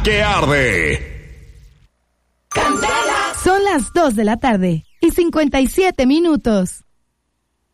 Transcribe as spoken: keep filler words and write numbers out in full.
que arde. Son las dos de la tarde y cincuenta y siete minutos.